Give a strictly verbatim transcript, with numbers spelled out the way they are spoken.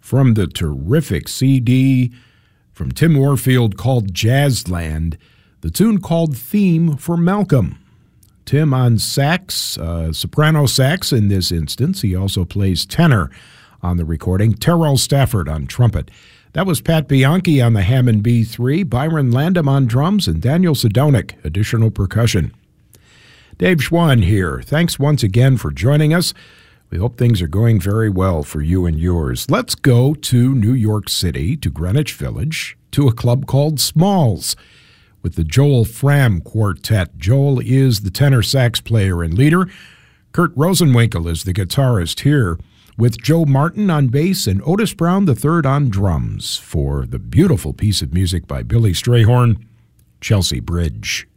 from the terrific C D from Tim Warfield called Jazzland, the tune called Theme for Malcolm. Tim on sax, uh, soprano sax in this instance. He also plays tenor on the recording. Terrell Stafford on trumpet. That was Pat Bianchi on the Hammond B three, Byron Landam on drums, and Daniel Sedonic, additional percussion. Dave Schwann here. Thanks once again for joining us. We hope things are going very well for you and yours. Let's go to New York City, to Greenwich Village, to a club called Smalls with the Joel Fram Quartet. Joel is the tenor sax player and leader. Kurt Rosenwinkel is the guitarist here, with Joe Martin on bass and Otis Brown the third on drums for the beautiful piece of music by Billy Strayhorn, Chelsea Bridge.